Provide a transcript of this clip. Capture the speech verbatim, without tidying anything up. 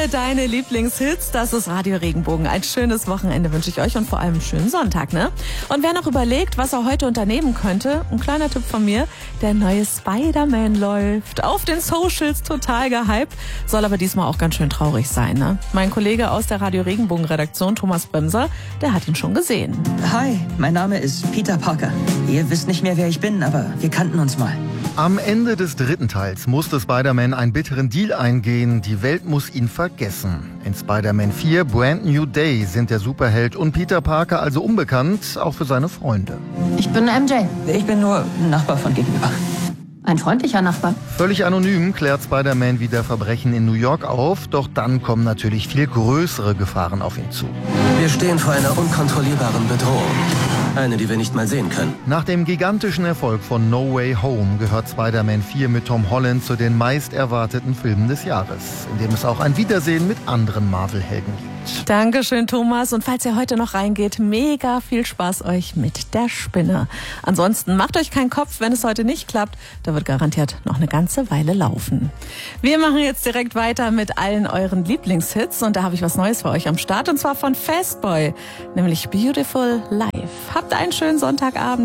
Alle deine Lieblingshits, das ist Radio Regenbogen. Ein schönes Wochenende wünsche ich euch und vor allem einen schönen Sonntag, ne? Und wer noch überlegt, was er heute unternehmen könnte, ein kleiner Tipp von mir, der neue Spider-Man läuft. Auf den Socials total gehypt, soll aber diesmal auch ganz schön traurig sein, ne? Mein Kollege aus der Radio Regenbogen-Redaktion, Thomas Bremser, der hat ihn schon gesehen. Hi, mein Name ist Peter Parker. Ihr wisst nicht mehr, wer ich bin, aber wir kannten uns mal. Am Ende des dritten Teils musste Spider-Man einen bitteren Deal eingehen. Die Welt muss ihn vergessen. In Spider-Man vier Brand New Day sind der Superheld und Peter Parker also unbekannt, auch für seine Freunde. Ich bin M J. Ich bin nur ein Nachbar von gegenüber. Ein freundlicher Nachbar. Völlig anonym klärt Spider-Man wieder Verbrechen in New York auf, doch dann kommen natürlich viel größere Gefahren auf ihn zu. Wir stehen vor einer unkontrollierbaren Bedrohung. Eine, die wir nicht mal sehen können. Nach dem gigantischen Erfolg von No Way Home gehört Spider-Man vier mit Tom Holland zu den meist erwarteten Filmen des Jahres, in dem es auch ein Wiedersehen mit anderen Marvel-Helden gibt. Dankeschön, Thomas. Und falls ihr heute noch reingeht, mega viel Spaß euch mit der Spinne. Ansonsten macht euch keinen Kopf, wenn es heute nicht klappt. Da wird garantiert noch eine ganze Weile laufen. Wir machen jetzt direkt weiter mit allen euren Lieblingshits. Und da habe ich was Neues für euch am Start. Und zwar von Fastboy, nämlich Beautiful Life. Habt einen schönen Sonntagabend.